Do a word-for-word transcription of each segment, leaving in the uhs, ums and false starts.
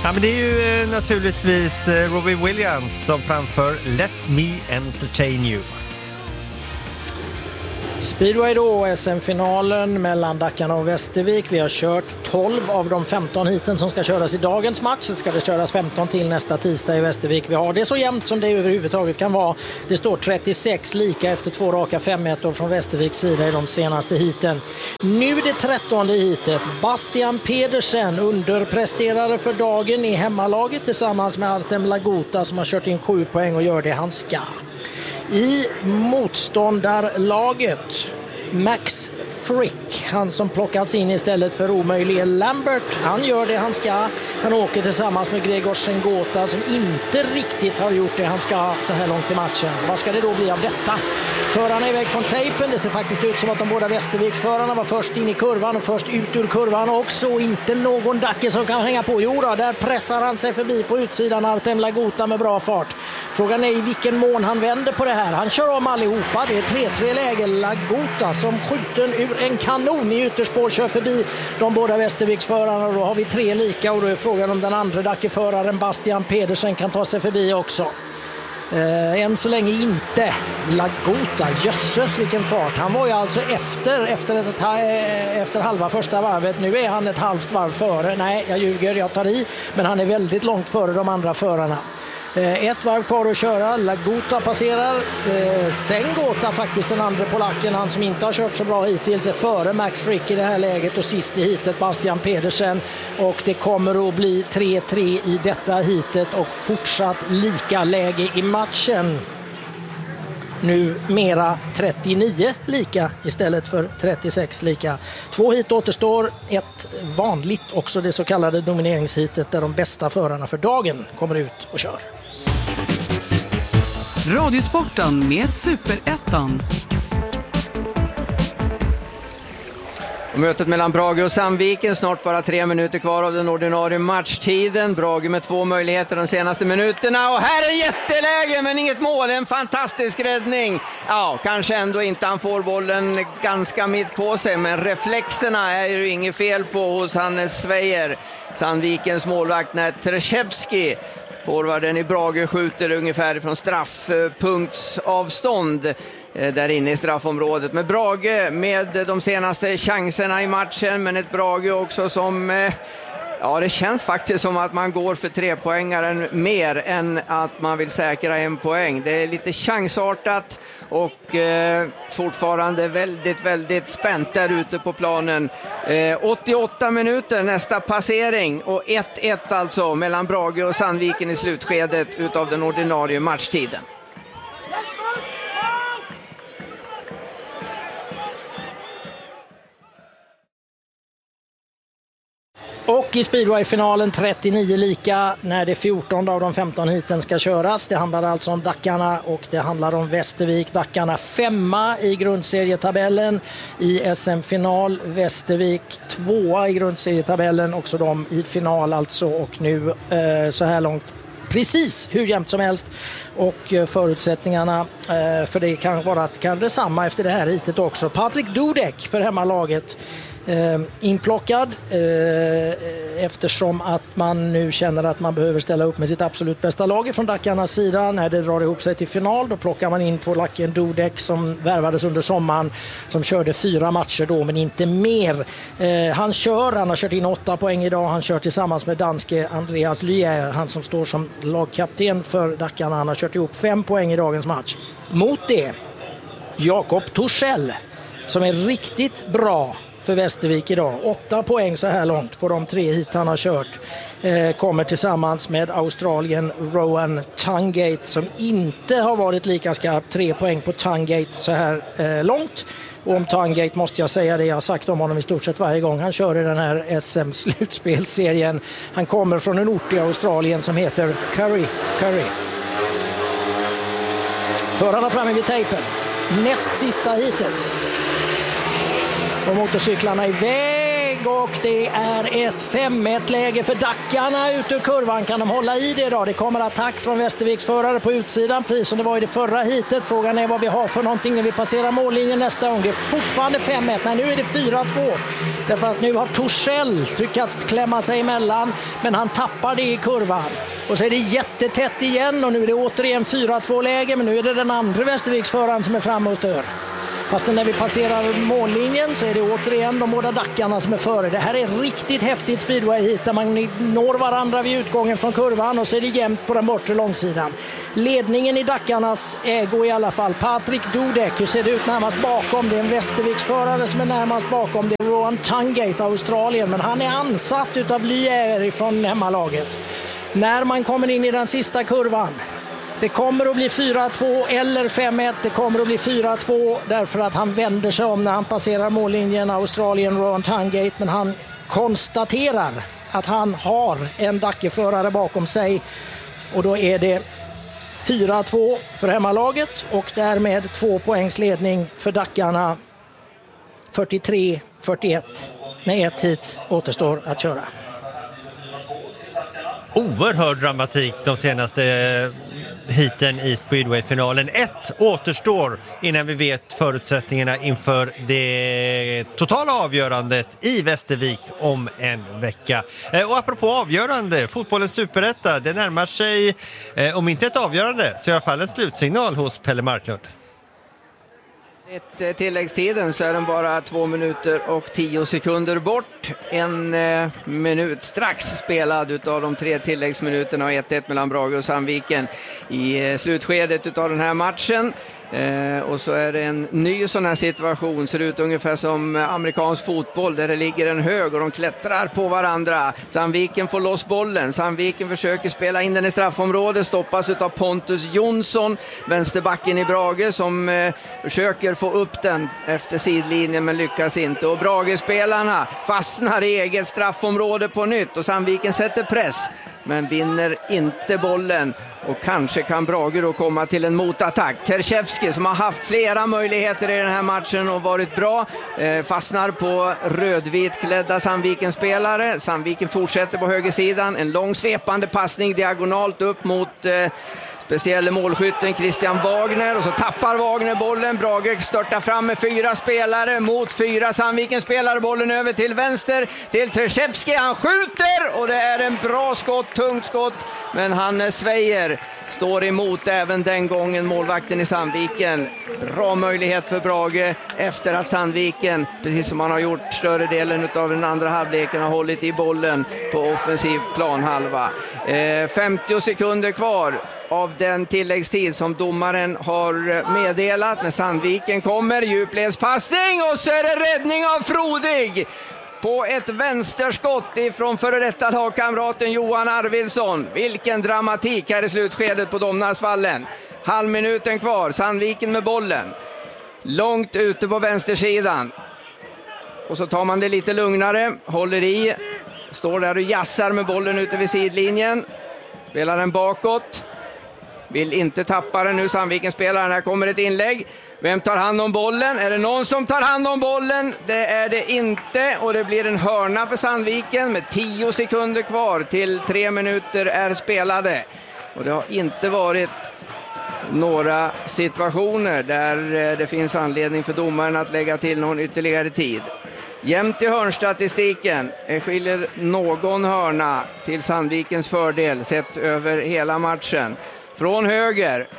Ja, men det är ju eh, naturligtvis eh, Robbie Williams som framför Let Me Entertain You. Speedway då, S M-finalen mellan Dackarna och Västervik. Vi har kört tolv av de femton hiten som ska köras i dagens match. Så ska det köras femton till nästa tisdag i Västervik. Vi har det så jämnt som det överhuvudtaget kan vara. Det står trettiosex lika efter två raka femmeter från Västerviks sida i de senaste hiten. Nu det trettonde hitet. Bastian Pedersen underpresterade för dagen i hemmalaget tillsammans med Artem Lagota som har kört in sju poäng och gör det han ska. I motståndarlaget Max Frick, han som plockats in istället för omöjlige Lambert, han gör det han ska. Han åker tillsammans med Gregor Sengota som inte riktigt har gjort det han ska så här långt i matchen. Vad ska det då bli av detta? Förarna är iväg från tejpen. Det ser faktiskt ut som att de båda Västerviksförarna var först in i kurvan och först ut ur kurvan också. Inte någon Dacke som kan hänga på. Jo då, där pressar han sig förbi på utsidan Artem Lagota med bra fart. Frågan är i vilken mån han vänder på det här. Han kör om allihopa. Det är tre tre läge. Lagota som skjuten ur en kanon i ytterspår kör förbi de båda Västerviksförarna. Då har vi tre lika och då är frågan om den andra Dackeföraren Bastian Pedersen kan ta sig förbi också. Eh, än så länge inte. Lagota, jösses vilken fart. Han var ju alltså efter, efter, ett, efter halva första varvet. Nu är han ett halvt varv före. Nej, jag ljuger, jag tar i. Men han är väldigt långt före de andra förarna. Ett varv kvar att köra. Lagota passerar. Eh, Sengota faktiskt den andra polacken. Han som inte har kört så bra hittills är före Max Frick i det här läget. Och sist i hitet Bastian Pedersen. Och det kommer att bli tre tre i detta hitet. Och fortsatt lika läge i matchen. Nu mera trettionio lika istället för trettiosex lika. Två hit återstår, ett vanligt också det så kallade domineringshitet där de bästa förarna för dagen kommer ut och kör. Radiosporten med Superettan. Och mötet mellan Brage och Sandviken, snart bara tre minuter kvar av den ordinarie matchtiden. Brage med två möjligheter de senaste minuterna. Och här är jätteläge men inget mål, en fantastisk räddning. Ja, kanske ändå inte han får bollen ganska mitt på sig, men reflexerna är ju inget fel på hos Hannes Sveijer. Sandvikens målvakt när Trzebski, forwarden i Brage, skjuter ungefär från straffpunktsavstånd där inne i straffområdet. Med Brage med de senaste chanserna i matchen, men ett Brage också som, ja, det känns faktiskt som att man går för trepoängaren mer än att man vill säkra en poäng. Det är lite chansartat och eh, fortfarande väldigt, väldigt spänt där ute på planen. Eh, åttioåtta minuter nästa passering och ett ett alltså mellan Brage och Sandviken i slutskedet utav den ordinarie matchtiden. Och i Speedway-finalen trettionio lika när det fjorton av de femton hiten ska köras. Det handlar alltså om Dackarna och det handlar om Västervik. Dackarna femma i grundserietabellen i S M-final. Västervik tvåa i grundserietabellen, också de i final alltså. Och nu eh, så här långt precis hur jämnt som helst. Och eh, förutsättningarna eh, för det kan vara kan detsamma efter det här hitet också. Patrik Dudek för hemmalaget. Eh, inplockad eh, eftersom att man nu känner att man behöver ställa upp med sitt absolut bästa lag från Dackarnas sida. När det drar ihop sig till final, då plockar man in polacken Dudek som värvades under sommaren, som körde fyra matcher då men inte mer. Eh, han kör, han har kört in åtta poäng idag. Han kör tillsammans med danske Andreas Lyer, han som står som lagkapten för Dackarna. Han har kört ihop fem poäng i dagens match. Mot det Jakob Torssell som är riktigt bra för Västervik idag. Åtta poäng så här långt på de tre hit han har kört. Eh, kommer tillsammans med Australien Rowan Tungate som inte har varit lika skarp. Tre poäng på Tungate så här eh, långt. Och om Tungate måste jag säga det, jag har sagt om honom i stort sett varje gång han kör i den här S M-slutspelserien. Han kommer från en ort i Australien som heter Curry. Curry. Förarna framme vid tejpen. Näst sista hitet. Och motorcyklarna iväg inlägg och det är ett fem ett läge för Dackarna ut ur kurvan. Kan de hålla i det idag? Det kommer attack från Västerviks förare på utsidan, precis som det var i det förra hitet. Frågan är vad vi har för någonting när vi passerar mållinjen nästa gång. Det är fortfarande fem ett, men nu är det fyra två. Därför att nu har Torssell lyckats klämma sig emellan, men han tappar det i kurvan. Och så är det jättetätt igen och nu är det återigen fyra två läge, men nu är det den andra Västerviksföraren som är framme och stör. Fast när vi passerar mållinjen så är det återigen de båda Dackarna som är före. Det här är ett riktigt häftigt speedway hit där man når varandra vid utgången från kurvan och så är det jämnt på den bortre långsidan. Ledningen i Dackarnas ägo i alla fall. Patrik Dudek, hur ser det ut närmast bakom? Det är en Västerviksförare som är närmast bakom. Det är Rowan Tungate, Australien, men han är ansatt utav Lyer från hemmalaget. När man kommer in i den sista kurvan, det kommer att bli fyra två eller fem ett. Det kommer att bli fyra två därför att han vänder sig om när han passerar mållinjen, Australien, Rowan Tungate, men han konstaterar att han har en Dackeförare bakom sig och då är det fyra två för hemmalaget och därmed två poängs ledning för Dackarna. fyrtiotre fyrtioett när ett hit återstår att köra. Oerhörd dramatik de senaste hiten i Speedway-finalen. Ett återstår innan vi vet förutsättningarna inför det totala avgörandet i Västervik om en vecka. Och apropå avgörande, fotbollens superetta, det närmar sig, om inte ett avgörande, så i alla fall en slutsignal hos Pelle Marklund. Ett tilläggstiden så är den bara två minuter och tio sekunder bort. En eh, minut strax spelad utav de tre tilläggsminuterna och ett ett mellan Brage och Sandviken i eh, slutskedet utav den här matchen. Eh, och så är det en ny sån här situation, ser ut ungefär som amerikansk fotboll där det ligger en hög och de klättrar på varandra. Sandviken får loss bollen, Sandviken försöker spela in den i straffområdet, stoppas utav Pontus Jonsson, vänsterbacken i Brage, som eh, försöker få upp den efter sidlinjen men lyckas inte, och Brage-spelarna fastnar i eget straffområde på nytt och Sandviken sätter press men vinner inte bollen. Och kanske kan Brage då komma till en motattack. Terchevski, som har haft flera möjligheter i den här matchen och varit bra, eh, fastnar på rödvitklädda Sandviken-spelare. Sandviken fortsätter på högersidan. En lång svepande passning diagonalt upp mot eh, speciella målskytten Christian Wagner, och så tappar Wagner bollen. Brage störtar fram med fyra spelare mot fyra. Sandviken spelar bollen över till vänster till Terchevski. Han skjuter och det är en bra skott, tungt skott, men han sväjer. Står emot även den gången målvakten i Sandviken. Bra möjlighet för Brage efter att Sandviken, precis som man har gjort större delen av den andra halvleken, har hållit i bollen på offensiv planhalva. Eh, femtio sekunder kvar av den tilläggstid som domaren har meddelat när Sandviken kommer. Djupledspassning och så är det räddning av Frodig på ett vänsterskott ifrån före detta lagkamraten Johan Arvidsson. Vilken dramatik här i slutskedet på Domnarsvallen. Halvminuten kvar, Sandviken med bollen långt ute på vänstersidan. Och så tar man det lite lugnare, håller i, står där och jassar med bollen ute vid sidlinjen. Spelar den bakåt. Vill inte tappa den nu, Sandviken spelar. Här kommer ett inlägg. Vem tar hand om bollen? Är det någon som tar hand om bollen? Det är det inte, och det blir en hörna för Sandviken med tio sekunder kvar till tre minuter är spelade. Och det har inte varit några situationer där det finns anledning för domaren att lägga till någon ytterligare tid. Jämnt i hörnstatistiken. Det skiljer någon hörna till Sandvikens fördel sett över hela matchen. Från höger.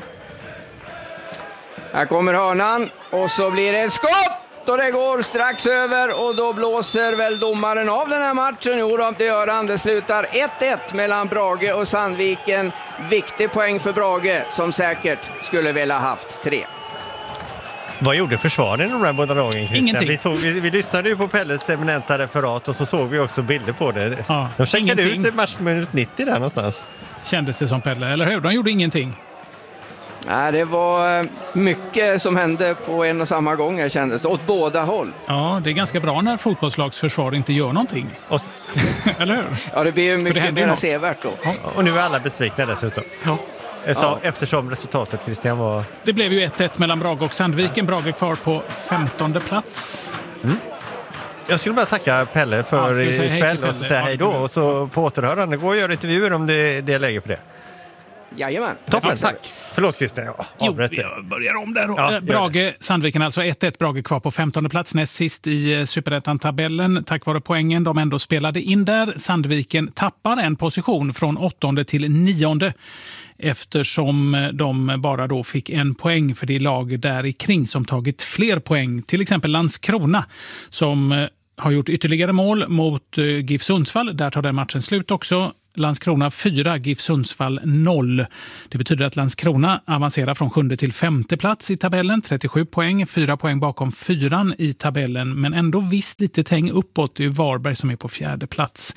Här kommer hörnan och så blir det ett skott och det går strax över, och då blåser väl domaren av den här matchen. Jo, det gör han. Det slutar ett ett mellan Brage och Sandviken. Viktig poäng för Brage som säkert skulle vilja ha haft tre. Vad gjorde försvaren i de här båda lagen? Ingenting. Vi, tog, vi, vi lyssnade ju på Pelles eminenta referat och så såg vi också bilder på det. Ja, de checkade ingenting. ut matchminut nittio där någonstans. Kändes det som Pelle, eller hur? De gjorde ingenting. Nej, det var mycket som hände på en och samma gång, jag kändes det, åt båda håll. Ja, det är ganska bra när fotbollslagsförsvar inte gör någonting. Och, eller hur? Ja, det blir ju mycket mer sevärt då. Ja. och nu är alla besvikna dessutom. Ja. Så, ja. Eftersom resultatet, Christian, var... Det blev ju ett ett mellan Brage och Sandviken. Brage kvar på femtonde plats. Mm. Jag skulle bara tacka Pelle för ja, ikväll och så säga hej då. Och så på återhörande. Gå och gör intervjuer om det, det är läge för det. Jajamän. Toppen, tack. Förlåt Christian, jag avbröt Jo, jag börjar om där. Ja, Brage, Sandviken alltså ett ett. Brage kvar på femtonde plats, näst sist i Superettan-tabellen. Tack vare poängen de ändå spelade in där. Sandviken tappar en position från åttonde till nionde. Eftersom de bara då fick en poäng för det lag där i kring som tagit fler poäng. Till exempel Landskrona som har gjort ytterligare mål mot GIF Sundsvall. Där tar den matchen slut också. Landskrona fyra, GIF Sundsvall noll. Det betyder att Landskrona avancerar från sjunde till femte plats i tabellen. trettiosju poäng, fyra poäng bakom fyran i tabellen. Men ändå visst lite täng uppåt. Det är Varberg som är på fjärde plats.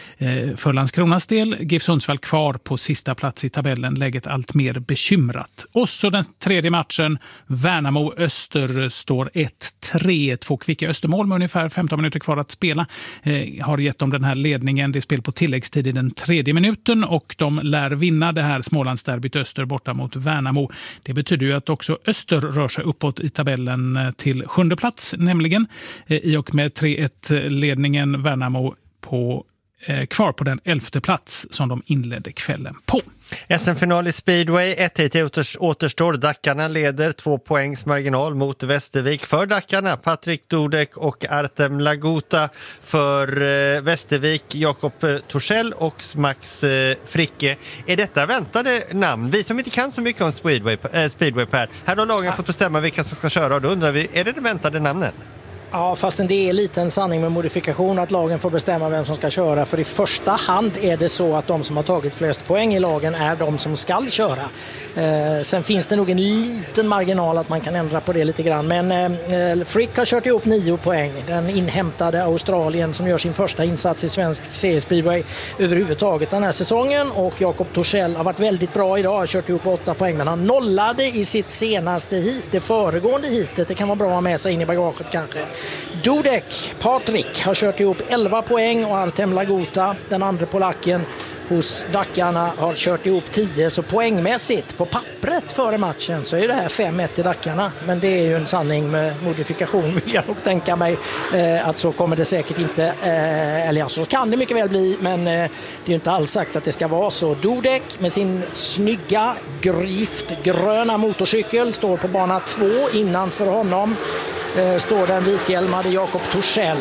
För Landskronas del, GIF Sundsvall kvar på sista plats i tabellen, läget allt mer bekymrat. Och så den tredje matchen, Värnamo-Öster står ett tre. Två kvicka Östermål med ungefär femton minuter kvar att spela eh, har gett dem den här ledningen. Det är spel på tilläggstid i den tredje minuten och de lär vinna det här Smålandsderbyt Öster borta mot Värnamo. Det betyder ju att också Öster rör sig uppåt i tabellen till sjunde plats, nämligen eh, i och med tre ett-ledningen Värnamo på kvar på den elfte plats som de inledde kvällen på. S M-final i speedway, ett hit återstår. Dackarna leder två poängs marginal mot Västervik. För Dackarna, Patrik Dudek och Artem Laguta. För eh, Västervik, Jakob Torssell och Max eh, Fricke. Är detta väntade namn? Vi som inte kan så mycket om speedway, äh, speedway Per. Här har lagen fått bestämma vilka som ska köra och då undrar vi, är det det väntade namnen? Ja, fastän det är lite en sanning med modifikation att lagen får bestämma vem som ska köra. För i första hand är det så att de som har tagit flest poäng i lagen är de som ska köra. Eh, sen finns det nog en liten marginal att man kan ändra på det lite grann. Men eh, Frick har kört ihop nio poäng. Den inhämtade Australien som gör sin första insats i svensk C S-speedway överhuvudtaget den här säsongen. Och Jakob Torssell har varit väldigt bra idag, har kört ihop åtta poäng. Men han nollade i sitt senaste hit, det föregående hitet. Det kan vara bra att ha med sig in i bagaget kanske. Dudek, Patrik, har kört ihop elva poäng och Artem Laguta, den andra polacken hos Dackarna, har kört ihop tio. Så poängmässigt på pappret före matchen så är det här fem ett till Dackarna. Men det är ju en sanning med modifikation, vill jag nog tänka mig. Eh, att så kommer det säkert inte, eh, eller ja, så kan det mycket väl bli, men eh, det är ju inte alls sagt att det ska vara så. Dudek med sin snygga griftgröna motorcykel står på bana två. Innanför honom eh, står den vithjälmade Jakob Torssell.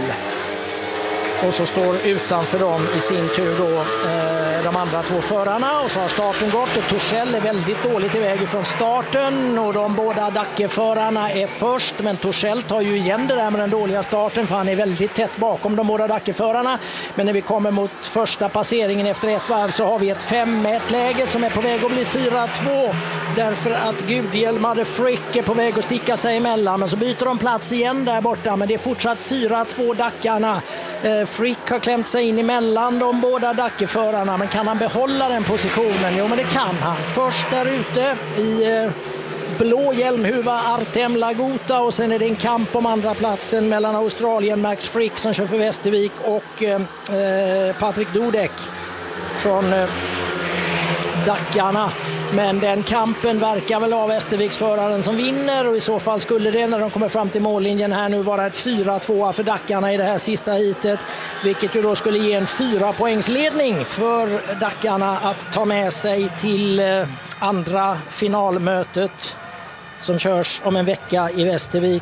Och så står utanför dem i sin tur då eh, de andra två förarna. Och så har starten gått och Torssell är väldigt dåligt i väg från starten. Och de båda Dacke-förarna är först. Men Torssell tar ju igen det där med den dåliga starten. För han är väldigt tätt bakom de båda Dacke-förarna. Men när vi kommer mot första passeringen efter ett varv så har vi ett fem ett-läge som är på väg att bli fyra två. Därför att Gudhjelmade Frick är på väg att sticka sig emellan. Men så byter de plats igen där borta. Men det är fortsatt fyra två Dackarna. Eh, Frick har klämt sig in emellan de båda Dacke-förarna, men kan han behålla den positionen? Jo, men det kan han. Först där ute i eh, blå hjälmhuva Artem Laguta och sen är det en kamp om andra platsen mellan Australien Max Frick som kör för Västervik och eh, Patrik Dudek från eh, Dackarna. Men den kampen verkar väl av Västerviksföraren som vinner och i så fall skulle det när de kommer fram till mållinjen här nu vara ett fyra två för Dackarna i det här sista hitet. Vilket ju då skulle ge en fyra poängsledning för Dackarna att ta med sig till andra finalmötet som körs om en vecka i Västervik.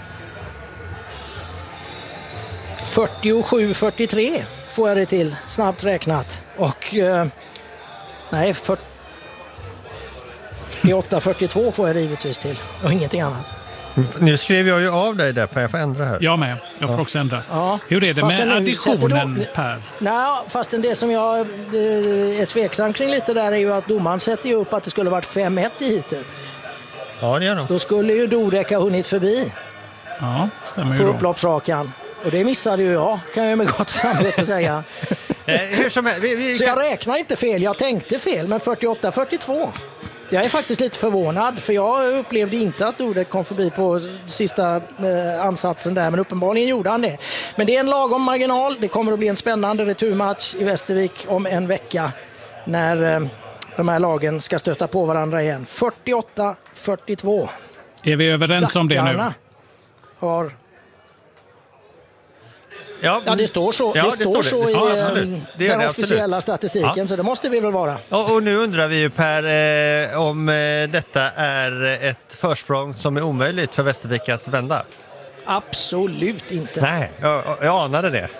fyrtiosju fyrtiotre får jag det till, snabbt räknat. Och eh, nej, fyrtioåtta fyrtiotvå får jag det givetvis till och ingenting annat. Nu skrev jag ju av dig där, Per. Jag får ändra här. Jag med. Jag får ja. också ändra. Ja. Hur är det fast med additionen, då, Per? Nej, fastän det som jag är tveksam kring lite där är ju att domaren sätter ju upp att det skulle varit fem ett i hitet. Ja, det gör de. Då skulle ju Dudek ha hunnit förbi. Ja, stämmer ju på då. upploppsrakan. Och det missade ju jag, kan jag med gott samvete säga. eh, hur som helst, vi, vi Så kan... jag räknar inte fel, jag tänkte fel, men fyrtioåtta fyrtiotvå. Jag är faktiskt lite förvånad, för jag upplevde inte att Dudek kom förbi på sista eh, ansatsen där, men uppenbarligen gjorde han det. Men det är en lagom marginal, det kommer att bli en spännande returmatch i Västervik om en vecka när eh, de här lagen ska stöta på varandra igen. fyrtioåtta fyrtiotvå. Är vi överens om det nu? Har Ja, Ja, det står så, ja, det står det. så Det står, i ja, absolut. eh, Det gör den det, officiella absolut. statistiken, Ja. så det måste vi väl vara. Och, och nu undrar vi ju Per eh, om eh, detta är ett försprång som är omöjligt för Västervik att vända. Absolut inte. Nej, jag, jag anade det.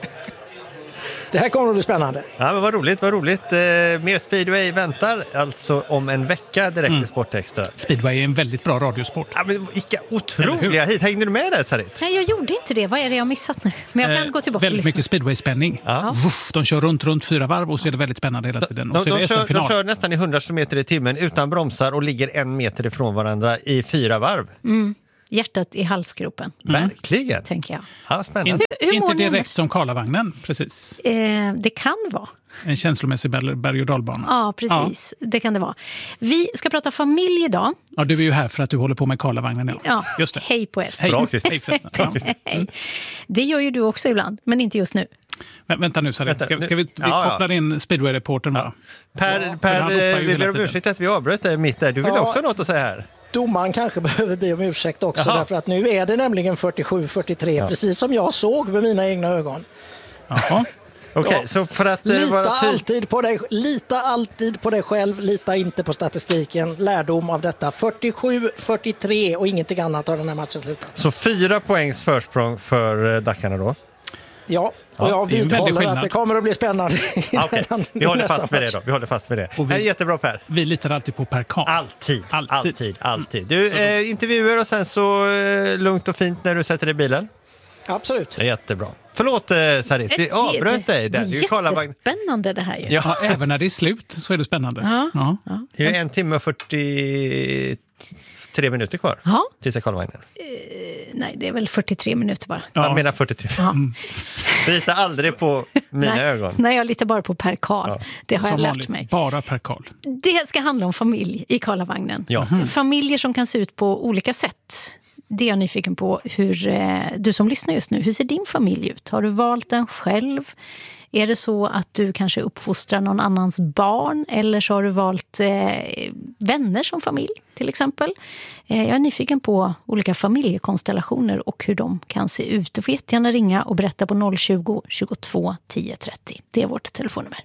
Det här kommer att bli spännande. Ja, men vad roligt, vad roligt. Eh, mer speedway väntar alltså om en vecka direkt Mm. i Sportextra. Speedway är en väldigt bra radiosport. Ja, men vilka otroliga hit. Hängde du med där, Sarit? Nej, jag gjorde inte det. Vad är det jag har missat nu? Men jag kan Eh, gå tillbaka och väldigt lyssna. mycket speedway-spänning. Ja. Vuff, de kör runt, runt fyra varv och så är det väldigt spännande hela tiden. Och De, så är de, det kör, de S M-final. kör nästan i hundra kilometer i timmen utan bromsar och ligger en meter ifrån varandra i fyra varv. Mm. Hjärtat i halsgropen, Verkligen. tänker jag. Ja, spännande. In, Hur- hur mår inte ni direkt som Karlavagnen, precis. Eh, det kan vara. En känslomässig berg- berg- och dalbana. Ja, precis. Det kan det vara. Vi ska prata familj idag. Ja, du är ju här för att du håller på med Karlavagnen. Ja. Ja, Just det. hej på er. Hej. Bra, Christer. Hej förresten. Ja. Hej. Det gör ju du också ibland, men inte just nu. Men, vänta nu, Sarit. Vänta, Ska, nu- ska vi, vi Ja, ja. kopplar in speedway-reportern bara? Per, för per han ropar eh, ju vi hela ber om tiden. ursäkt att vi avbröt dig mitt där. Du vill Ja. också ha något att säga här. Domaren kanske behöver be om ursäkt också, Jaha. därför att nu är det nämligen fyrtiosju fyrtiotre, precis som jag såg med mina egna ögon. Jaha. Okej, Ja. så för att eh, Lita vara tydlig. alltid, på dig, lita alltid på dig själv, lita inte på statistiken. Lärdom av detta. fyrtiosju fyrtiotre och ingenting annat har den här matchen slutat. Så fyra poängs försprång för eh, Dackarna då. Ja, och jag det är ju en väldig vidhåller skillnad. att det kommer att bli spännande. i Ah, okej. den- Vi håller nästa fast vid det match. då. Vi håller fast vid det. Och vi- Nej, jättebra Per. Vi litar alltid på Per Karl. Alltid, alltid, Alltid. alltid. alltid. Du, eh, intervjuer och sen så eh, lugnt och fint när du sätter dig i bilen. Absolut. Det är jättebra. Förlåt eh, Sarit, vi avbröt dig där. Det är ju Karlavagn. Jättespännande det här ju. Ja, Ja, även när det är slut så är det spännande. Ja. Ja. Ja. det är ju en timme och fyrtiotre minuter kvar Ja. tills är Karlavagnen. Nej, det är väl fyrtiotre minuter bara. Jag Ja. menar fyrtiotre. Ja. Lita aldrig på mina Nej, ögon. nej, jag litar bara på Per Karl. Ja. Det har Som jag lärt vanligt, mig. bara Per Karl. Det ska handla om familj i Karlavagnen. Ja. Familjer som kan se ut på olika sätt. Det är jag nyfiken på. Hur, eh, du som lyssnar just nu, hur ser din familj ut? Har du valt den själv? Är det så att du kanske uppfostrar någon annans barn? Eller så har du valt eh, vänner som familj till exempel? Eh, jag är nyfiken på olika familjekonstellationer och hur de kan se ut. Du får jättegärna ringa och berätta på noll tjugo, tjugotvå, tio trettio. Det är vårt telefonnummer.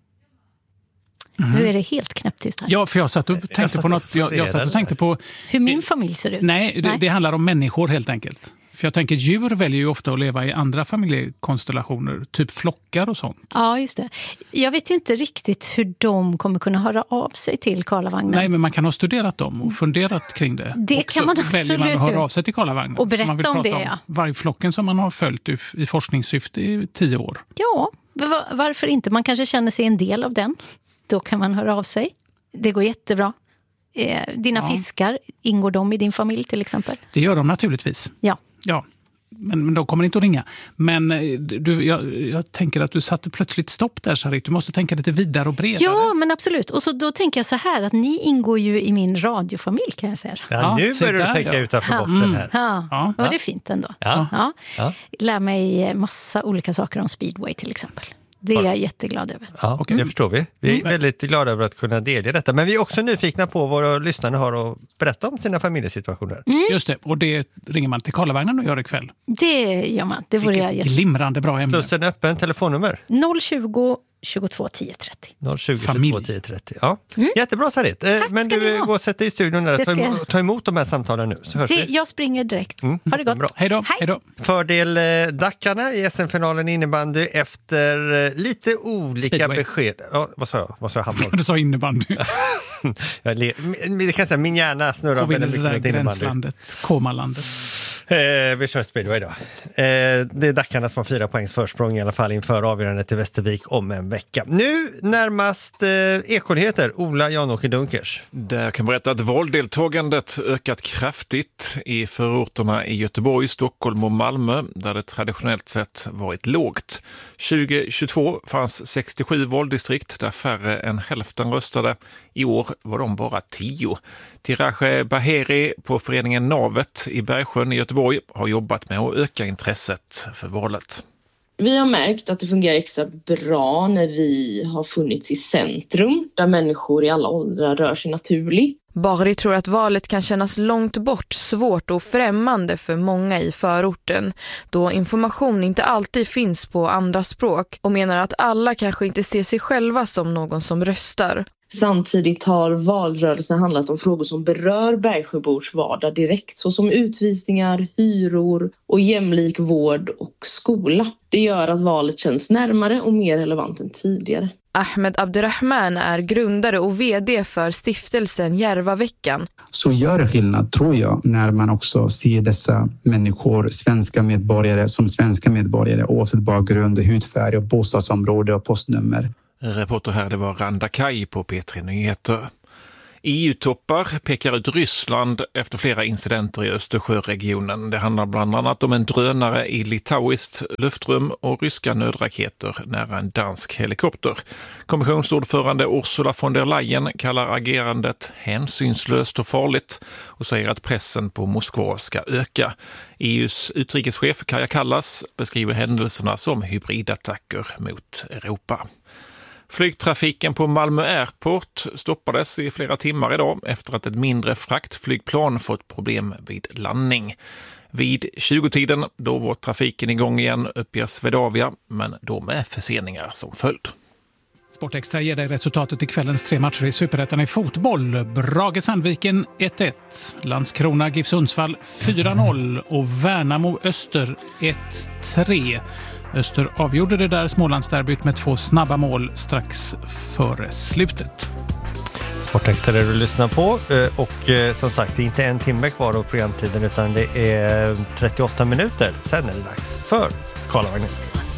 Nu är det helt knäpptyst här. Ja, för jag satt och tänkte satt på och något. Jag, jag satt funderade. och tänkte på... Hur min familj ser ut? Nej, det, det handlar om människor helt enkelt. För jag tänker, djur väljer ju ofta att leva i andra familjekonstellationer, typ flockar och sånt. Ja, just det. Jag vet ju inte riktigt hur de kommer kunna höra av sig till Karlavagnen. Nej, men man kan ha studerat dem och funderat kring det. Det och kan så man väljer man absolut att höra göra. av sig till Karlavagnen. Och berätta Så man vill om prata det, ja. Vargflocken som man har följt i, i forskningssyfte i tio år. Ja, va- varför inte? Man kanske känner sig en del av den. Då kan man höra av sig. Det går jättebra. Eh, dina Ja. fiskar, ingår de i din familj till exempel? Det gör de naturligtvis. Ja. Ja. Men, men de kommer inte att ringa. Men eh, du, jag, jag tänker att du satte plötsligt stopp där, Sarit. Du måste tänka lite vidare och bredare. Ja, men absolut. Och så då tänker jag så här att ni ingår ju i min radiofamilj kan jag säga. Ja, Ja, nu se börjar du där, tänka ja. utanför Ja. boxen här. Ja, Ja. ja. Det är fint ändå. Ja. Ja. Ja. Lär mig massa olika saker om speedway till exempel. Det är jag jätteglad över. Ja, det förstår vi. Vi är väldigt glada över att kunna delge detta. Men vi är också nyfikna på vad våra lyssnare har att berätta om sina familjesituationer. Just det, och det ringer man till Karlavagnen och gör ikväll. Det gör man. Det vore jag Vilket jätte... glimrande bra ämne. Slussen är öppen, telefonnummer noll tjugo, tjugotvå, tio trettio. noll tjugo, Familj. tjugotvå, tio trettio. Ja. Jättebra Sarit. Eh, Tack Men ska ni du ha. går och sätter i studion där. Det Ta, ska emot, jag. ta emot de här samtalen nu så hörs Det, vi. jag springer direkt. Ha det gott. Bra. Hej då. Hej. Hej då. Fördel eh, Dackarna i S M-finalen innebandy efter eh, lite olika Speedway. besked. Ja, vad sa jag? Vad sa jag? Handboll? Du sa innebandy. jag le- min, det kan jag säga, min hjärna snurrar Och vinner väldigt det mycket där mot innebandy. gränslandet, Kåmalandet. Eh, vi kör speedway då. Eh, det är Dackarna som har fyra poängs försprång i alla fall inför avgörandet till Västervik om en vecka. Nu närmast eh, Ekonyheter, Ola Jan-Åke Dunkers. Där jag kan berätta att valdeltagandet ökat kraftigt i förorterna i Göteborg, Stockholm och Malmö där det traditionellt sett varit lågt. tjugo tjugotvå fanns sextiosju valdistrikt där färre än hälften röstade. I år var de bara tio. Tiraje Baheri på föreningen Navet i Bergsjön i Göteborg har jobbat med att öka intresset för valet. Vi har märkt att det fungerar extra bra när vi har funnits i centrum där människor i alla åldrar rör sig naturligt. Bahri tror att valet kan kännas långt bort, svårt och främmande för många i förorten, då information inte alltid finns på andra språk, och menar att alla kanske inte ser sig själva som någon som röstar. Samtidigt har valrörelsen handlat om frågor som berör Bergsjöbors vardag direkt, såsom utvisningar, hyror och jämlik vård och skola. Det gör att valet känns närmare och mer relevant än tidigare. Ahmed Abderrahman är grundare och vd för stiftelsen Järvaveckan. Så gör det skillnad, tror jag, när man också ser dessa människor, svenska medborgare, som svenska medborgare, oavsett bakgrund, hudfärg och bostadsområde och postnummer. Reporter här, det var Randa Kaj på P tre Nyheter. E U-toppar pekar ut Ryssland efter flera incidenter i Östersjöregionen. Det handlar bland annat om en drönare i litauiskt luftrum och ryska nödraketer nära en dansk helikopter. Kommissionsordförande Ursula von der Leyen kallar agerandet hänsynslöst och farligt och säger att pressen på Moskva ska öka. E U:s utrikeschef Kaja Kallas beskriver händelserna som hybridattacker mot Europa. Flygtrafiken på Malmö Airport stoppades i flera timmar idag efter att ett mindre fraktflygplan fått problem vid landning. Vid tjugo-tiden då var trafiken igång igen, uppger Swedavia, men då med förseningar som följd. Sportextra ger dig resultatet i kvällens tre matcher i Superettan i fotboll. Brage-Sandviken ett ett, Landskrona G I F Sundsvall fyra noll och Värnamo-Öster ett tre. Öster avgjorde det där Smålandsderbyt med två snabba mål strax före slutet. Sportextra är du lyssnar på och som sagt, det är inte en timme kvar av programtiden utan det är trettioåtta minuter. Sen är det dags för Karlavagnen.